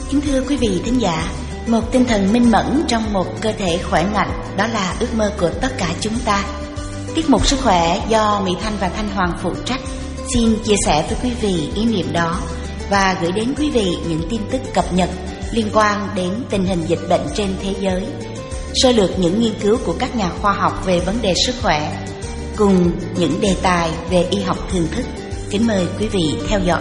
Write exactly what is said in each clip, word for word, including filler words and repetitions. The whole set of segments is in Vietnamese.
Kính thưa quý vị thính giả, một tinh thần minh mẫn trong một cơ thể khỏe mạnh, đó là ước mơ của tất cả chúng ta. Tiết mục Sức khỏe do Mỹ Thanh và Thanh Hoàng phụ trách xin chia sẻ với quý vị ý niệm đó và gửi đến quý vị những tin tức cập nhật liên quan đến tình hình dịch bệnh trên thế giới, sơ lược những nghiên cứu của các nhà khoa học về vấn đề sức khỏe, cùng những đề tài về y học thường thức. Kính mời quý vị theo dõi.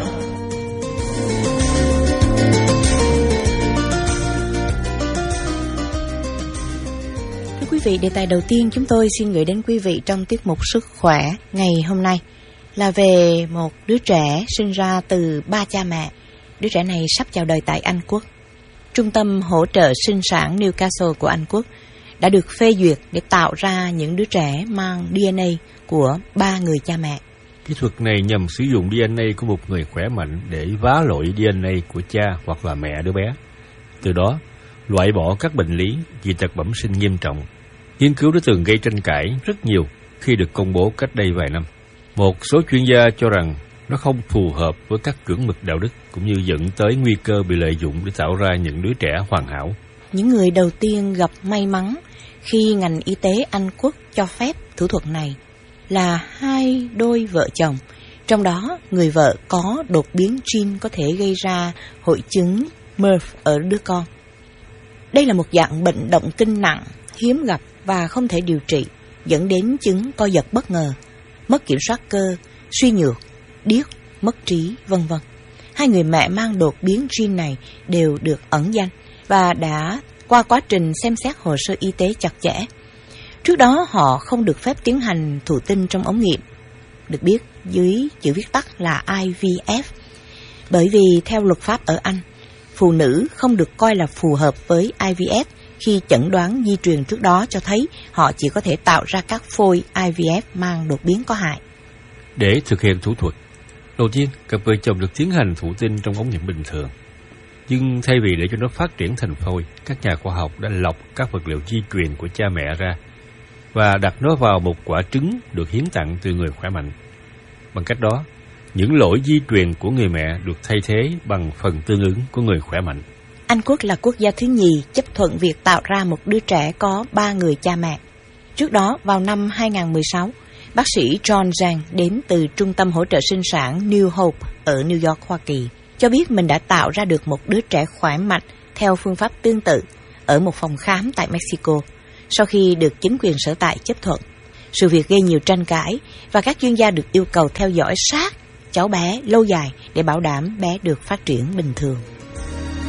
Thưa quý vị, đề tài đầu tiên chúng tôi xin gửi đến quý vị trong tiết mục Sức khỏe ngày hôm nay là về một đứa trẻ sinh ra từ ba cha mẹ. Đứa trẻ này sắp chào đời tại Anh Quốc. Trung tâm hỗ trợ sinh sản Newcastle của Anh Quốc đã được phê duyệt để tạo ra những đứa trẻ mang đê en a của ba người cha mẹ. Kỹ thuật này nhằm sử dụng đê en a của một người khỏe mạnh để vá lỗi đê en a của cha hoặc là mẹ đứa bé. Từ đó, loại bỏ các bệnh lý, dị tật bẩm sinh nghiêm trọng. Nghiên cứu đã từng gây tranh cãi rất nhiều khi được công bố cách đây vài năm. Một số chuyên gia cho rằng nó không phù hợp với các chuẩn mực đạo đức, cũng như dẫn tới nguy cơ bị lợi dụng để tạo ra những đứa trẻ hoàn hảo. Những người đầu tiên gặp may mắn khi ngành y tế Anh Quốc cho phép thủ thuật này là hai đôi vợ chồng. Trong đó, người vợ có đột biến gene có thể gây ra hội chứng em e rờ ở đứa con. Đây là một dạng bệnh động kinh nặng, hiếm gặp và không thể điều trị, dẫn đến chứng co giật bất ngờ, mất kiểm soát cơ, suy nhược, điếc, mất trí, vân vân. Hai người mẹ mang đột biến gene này đều được ẩn danh và đã qua quá trình xem xét hồ sơ y tế chặt chẽ. Trước đó họ không được phép tiến hành thụ tinh trong ống nghiệm, được biết dưới chữ viết tắt là I V F, bởi vì theo luật pháp ở Anh, phụ nữ không được coi là phù hợp với I V F khi chẩn đoán di truyền trước đó cho thấy họ chỉ có thể tạo ra các phôi I V F mang đột biến có hại. Để thực hiện thủ thuật, đầu tiên cặp vợ chồng được tiến hành thụ tinh trong ống nghiệm bình thường. Nhưng thay vì để cho nó phát triển thành phôi, các nhà khoa học đã lọc các vật liệu di truyền của cha mẹ ra và đặt nó vào một quả trứng được hiến tặng từ người khỏe mạnh. Bằng cách đó, những lỗi di truyền của người mẹ được thay thế bằng phần tương ứng của người khỏe mạnh. Anh Quốc là quốc gia thứ nhì chấp thuận việc tạo ra một đứa trẻ có ba người cha mẹ. Trước đó, vào năm hai không một sáu, bác sĩ John Zhang đến từ Trung tâm hỗ trợ sinh sản New Hope ở New York, Hoa Kỳ, cho biết mình đã tạo ra được một đứa trẻ khỏe mạnh theo phương pháp tương tự ở một phòng khám tại Mexico, sau khi được chính quyền sở tại chấp thuận. Sự việc gây nhiều tranh cãi và các chuyên gia được yêu cầu theo dõi sát cháu bé lâu dài để bảo đảm bé được phát triển bình thường.